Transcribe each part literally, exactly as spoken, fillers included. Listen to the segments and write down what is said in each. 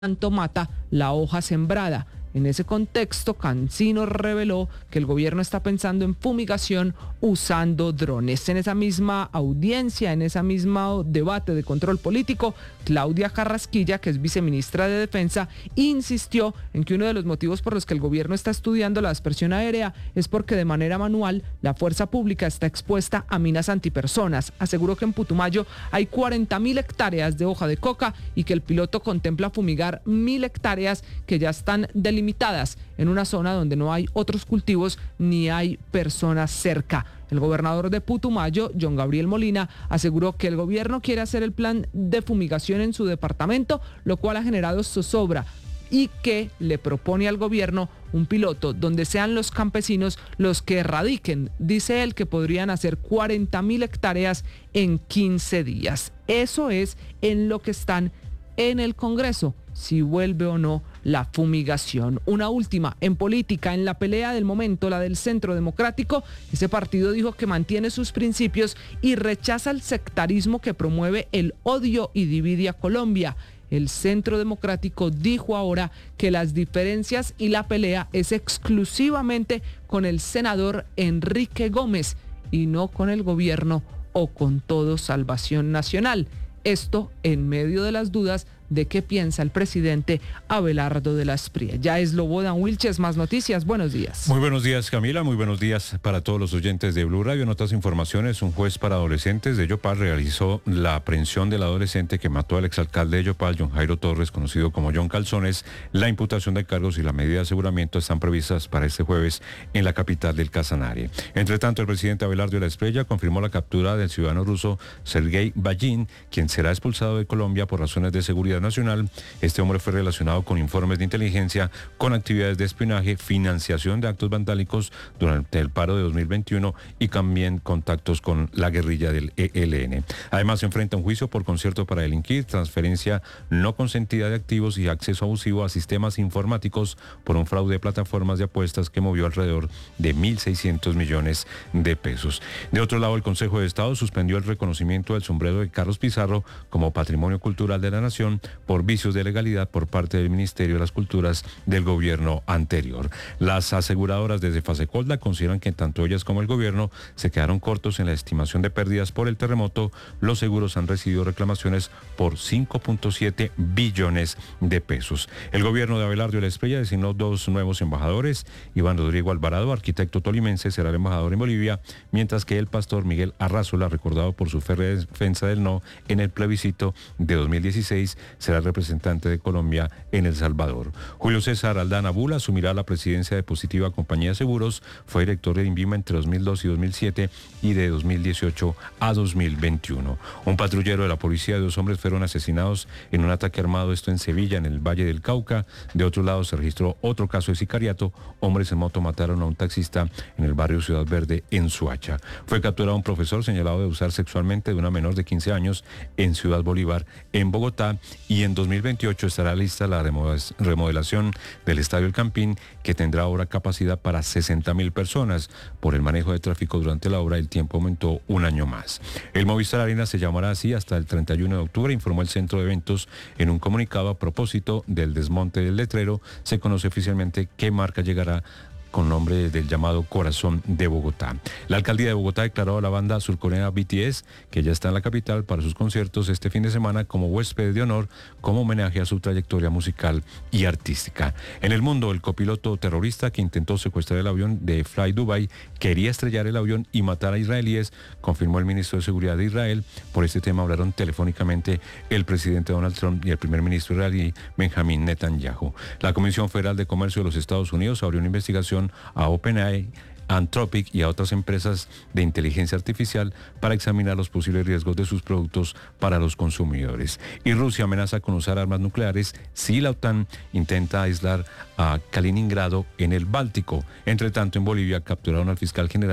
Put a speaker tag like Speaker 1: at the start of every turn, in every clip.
Speaker 1: tanto mata la hoja sembrada. En ese contexto, Cancino reveló que el gobierno está pensando en fumigación usando drones. En esa misma audiencia, en ese mismo debate de control político, Claudia Carrasquilla, que es viceministra de Defensa, insistió en que uno de los motivos por los que el gobierno está estudiando la dispersión aérea es porque de manera manual la fuerza pública está expuesta a minas antipersonas. Aseguró que en Putumayo hay cuarenta mil hectáreas de hoja de coca y que el piloto contempla fumigar mil hectáreas que ya están delimitadas limitadas en una zona donde no hay otros cultivos ni hay personas cerca. El gobernador de Putumayo, John Gabriel Molina, aseguró que el gobierno quiere hacer el plan de fumigación en su departamento, lo cual ha generado zozobra, y que le propone al gobierno un piloto donde sean los campesinos los que erradiquen. Dice él que podrían hacer cuarenta mil hectáreas en quince días. Eso es en lo que están en el Congreso, si vuelve o no la fumigación. Una última, en política, en la pelea del momento, la del Centro Democrático, ese partido dijo que mantiene sus principios y rechaza el sectarismo que promueve el odio y divide a Colombia. El Centro Democrático dijo ahora que las diferencias y la pelea es exclusivamente con el senador Enrique Gómez y no con el gobierno o con todo Salvación Nacional. Esto en medio de las dudas de qué piensa el presidente Abelardo de la Espriella. Ya es Lobodan Wilches, más noticias. Buenos días.
Speaker 2: Muy buenos días, Camila. Muy buenos días para todos los oyentes de Blue Radio. En otras informaciones, un juez para adolescentes de Yopal realizó la aprehensión del adolescente que mató al exalcalde de Yopal, John Jairo Torres, conocido como John Calzones. La imputación de cargos y la medida de aseguramiento están previstas para este jueves en la capital del Casanare. Entre tanto, el presidente Abelardo de la Espriella confirmó la captura del ciudadano ruso Sergei Ballín, quien será expulsado de Colombia por razones de seguridad nacional. Este hombre fue relacionado con informes de inteligencia, con actividades de espionaje, financiación de actos vandálicos durante el paro de dos mil veintiuno y también contactos con la guerrilla del E L N. Además, se enfrenta a un juicio por concierto para delinquir, transferencia no consentida de activos y acceso abusivo a sistemas informáticos por un fraude de plataformas de apuestas que movió alrededor de mil seiscientos millones de pesos. De otro lado, el Consejo de Estado suspendió el reconocimiento del sombrero de Carlos Pizarro como Patrimonio Cultural de la Nación por vicios de legalidad por parte del Ministerio de las Culturas del gobierno anterior. Las aseguradoras desde Fasecolda consideran que tanto ellas como el gobierno se quedaron cortos en la estimación de pérdidas por el terremoto. Los seguros han recibido reclamaciones por cinco punto siete billones de pesos. El gobierno de Abelardo de la Espriella designó dos nuevos embajadores. Iván Rodrigo Alvarado, arquitecto tolimense, será el embajador en Bolivia, mientras que el pastor Miguel Arrazola, recordado por su férrea defensa del no en el plebiscito de dos mil dieciséis, será el representante de Colombia en El Salvador. Julio César Aldana Bula asumirá la presidencia de Positiva Compañía de Seguros. Fue director de Invima entre dos mil dos y dos mil siete y de dos mil dieciocho a dos mil veintiuno. Un patrullero de la policía y dos hombres fueron asesinados en un ataque armado, esto en Sevilla, en el Valle del Cauca. De otro lado, se registró otro caso de sicariato. Hombres en moto mataron a un taxista en el barrio Ciudad Verde, en Suacha. Fue capturado un profesor señalado de abusar sexualmente de una menor de quince años en Ciudad Bolívar, en Bogotá. Y en dos mil veintiocho estará lista la remodelación del Estadio El Campín, que tendrá ahora capacidad para sesenta mil personas. Por el manejo de tráfico durante la obra, el tiempo aumentó un año más. El Movistar Arena se llamará así hasta el treinta y uno de octubre, informó el Centro de Eventos en un comunicado. A propósito del desmonte del letrero, se conoce oficialmente qué marca llegará con nombre del llamado Corazón de Bogotá. La alcaldía de Bogotá declaró a la banda surcoreana B T S, que ya está en la capital para sus conciertos este fin de semana, como huésped de honor, como homenaje a su trayectoria musical y artística. En el mundo, el copiloto terrorista que intentó secuestrar el avión de Fly Dubai quería estrellar el avión y matar a israelíes, confirmó el ministro de Seguridad de Israel. Por este tema hablaron telefónicamente el presidente Donald Trump y el primer ministro israelí Benjamin Netanyahu. La Comisión Federal de Comercio de los Estados Unidos abrió una investigación a OpenAI, Anthropic y a otras empresas de inteligencia artificial para examinar los posibles riesgos de sus productos para los consumidores. Y Rusia amenaza con usar armas nucleares si la OTAN intenta aislar a Kaliningrado en el Báltico. Entre tanto, en Bolivia capturaron al fiscal general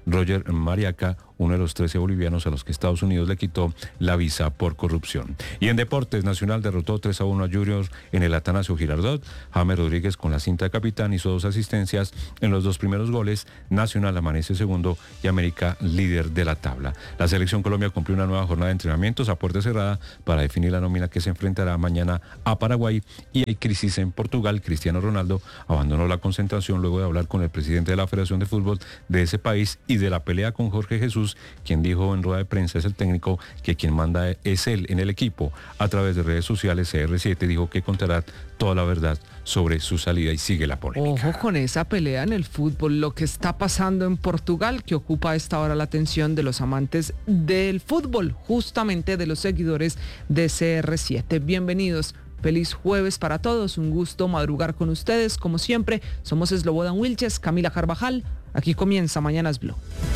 Speaker 2: Roger Mariaca, uno de los trece bolivianos a los que Estados Unidos le quitó la visa por corrupción. Y en deportes, Nacional derrotó tres a uno a Juniors en el Atanasio Girardot. James Rodríguez con la cinta de capitán hizo dos asistencias en los dos primeros goles. Nacional amanece segundo y América líder de la tabla. La selección Colombia cumplió una nueva jornada de entrenamientos a puerta cerrada para definir la nómina que se enfrentará mañana a Paraguay. Y hay crisis en Portugal. Cristiano Ronaldo abandonó la concentración luego de hablar con el presidente de la Federación de Fútbol de ese país y de la pelea con Jorge Jesús, quien dijo en rueda de prensa, es el técnico, que quien manda es él en el equipo. A través de redes sociales, C R siete dijo que contará toda la verdad sobre su salida y sigue la polémica.
Speaker 1: Ojo con esa pelea en el fútbol, lo que está pasando en Portugal, que ocupa a esta hora la atención de los amantes del fútbol, justamente de los seguidores de C R siete. Bienvenidos. Feliz jueves para todos, un gusto madrugar con ustedes, como siempre. Somos Slobodan Wilches, Camila Carvajal. Aquí comienza Mañanas Blue.